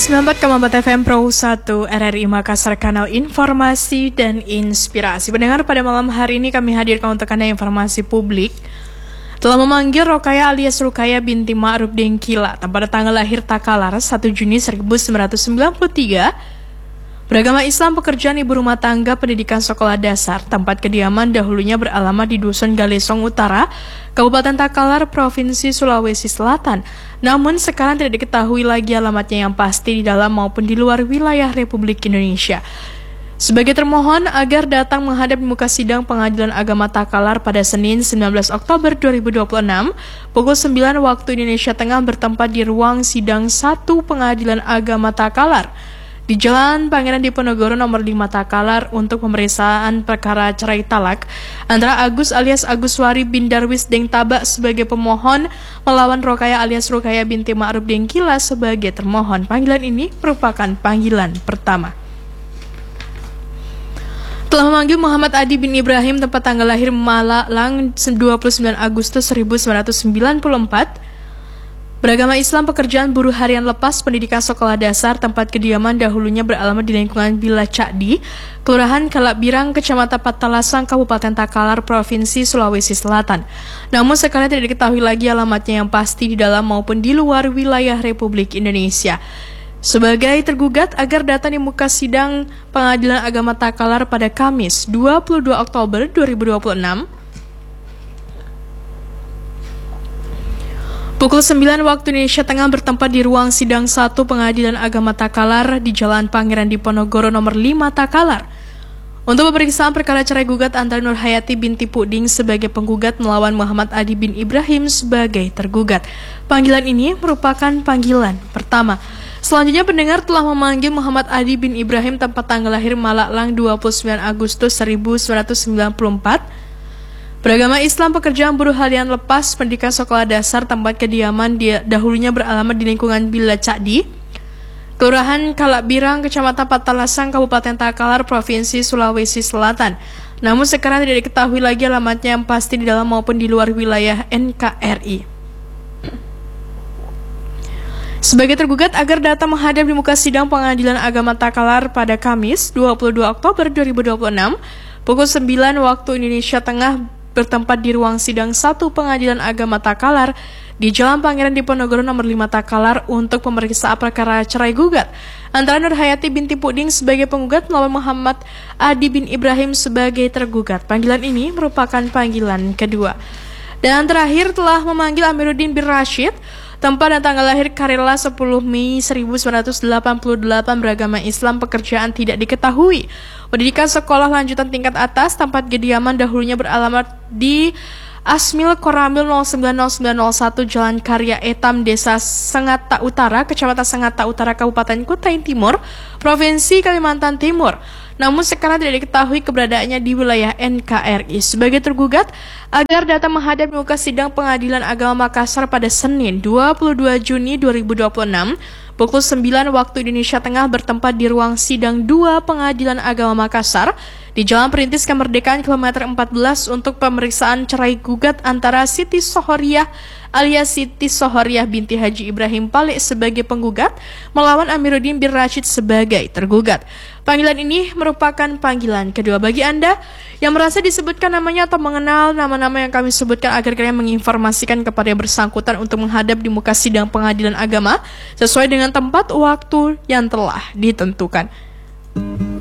94,4 FM Pro 1 RRI Makassar, kanal informasi dan inspirasi. Pendengar, pada malam hari ini kami hadirkan untuk Anda informasi publik telah memanggil Rokaya alias Rukaya binti Ma'ruf Dengkila pada tanggal lahir Takalar 1 Juni 1993. Beragama Islam, pekerjaan ibu rumah tangga, pendidikan sekolah dasar, tempat kediaman dahulunya beralamat di Dusun Galesong Utara, Kabupaten Takalar, Provinsi Sulawesi Selatan. Namun sekarang tidak diketahui lagi alamatnya yang pasti di dalam maupun di luar wilayah Republik Indonesia. Sebagai termohon agar datang menghadap di muka sidang Pengadilan Agama Takalar pada Senin 19 Oktober 2026, pukul 9 waktu Indonesia Tengah bertempat di ruang sidang 1 Pengadilan Agama Takalar di Jalan Pangeran Diponegoro nomor 5 Takalar untuk pemeriksaan perkara cerai talak antara Agus alias Aguswari bin Darwis Dengtaba sebagai pemohon melawan Rokaya alias Rukaya binti Ma'ruf Dengkila sebagai termohon. Panggilan ini merupakan panggilan pertama. Telah memanggil Muhammad Adi bin Ibrahim tempat tanggal lahir Malang 29 Agustus 1994. Beragama Islam, pekerjaan buruh harian lepas, pendidikan sekolah dasar, tempat kediaman dahulunya beralamat di lingkungan Bila Cakdi, Kelurahan Kalakbirang, Kecamatan Patalasang, Kabupaten Takalar, Provinsi Sulawesi Selatan. Namun sekarang tidak diketahui lagi alamatnya yang pasti di dalam maupun di luar wilayah Republik Indonesia. Sebagai tergugat agar datang di muka sidang Pengadilan Agama Takalar pada Kamis 22 Oktober 2026 pukul 9 waktu Indonesia Tengah bertempat di ruang sidang 1 Pengadilan Agama Takalar di Jalan Pangeran Diponegoro nomor 5 Takalar untuk pemeriksaan perkara cerai gugat antara Nur Hayati binti Puding sebagai penggugat melawan Muhammad Adi bin Ibrahim sebagai tergugat. Panggilan ini merupakan panggilan pertama. Selanjutnya pendengar telah memanggil Muhammad Adi bin Ibrahim tempat tanggal lahir Malang 29 Agustus 1994. Beragama Islam, pekerjaan buruh harian lepas, pendidikan sekolah dasar, tempat kediaman dahulunya beralamat di lingkungan Bila Cakdi, Kelurahan Kalakbirang, Kecamatan Patalasang, Kabupaten Takalar, Provinsi Sulawesi Selatan. Namun sekarang tidak diketahui lagi alamatnya yang pasti di dalam maupun di luar wilayah NKRI. Sebagai tergugat agar datang menghadap di muka sidang Pengadilan Agama Takalar pada Kamis 22 Oktober 2026 pukul 9 waktu Indonesia Tengah bertempat di ruang sidang 1 Pengadilan Agama Takalar di Jalan Pangeran Diponegoro nomor 5 Takalar untuk pemeriksaan perkara cerai gugat antara Nur Hayati binti Puding sebagai penggugat melawan Muhammad Adi bin Ibrahim sebagai tergugat. Panggilan ini merupakan panggilan kedua. Dan terakhir telah memanggil Amiruddin bin Rashid tempat dan tanggal lahir Karela 10 Mei 1988, beragama Islam, pekerjaan tidak diketahui. Pendidikan sekolah lanjutan tingkat atas, tempat kediaman dahulunya beralamat di Asmil Koramil 090901 Jalan Karya Etam, Desa Sengata Utara, Kecamatan Sengata Utara, Kabupaten Kutai Timur, Provinsi Kalimantan Timur. Namun sekarang tidak diketahui keberadaannya di wilayah NKRI. Sebagai tergugat agar datang menghadap di muka sidang Pengadilan Agama Makassar pada Senin 22 Juni 2026 pukul 9 waktu Indonesia Tengah bertempat di ruang sidang 2 Pengadilan Agama Makassar di Jalan Perintis Kemerdekaan kilometer 14 untuk pemeriksaan cerai gugat antara Siti Sohoriah alias Siti Sohoriah binti Haji Ibrahim Palik sebagai penggugat melawan Amiruddin bin Rashid sebagai tergugat. Panggilan ini merupakan panggilan kedua. Bagi Anda yang merasa disebutkan namanya atau mengenal nama-nama yang kami sebutkan agar kalian menginformasikan kepada yang bersangkutan untuk menghadap di muka sidang Pengadilan Agama sesuai dengan tempat waktu yang telah ditentukan.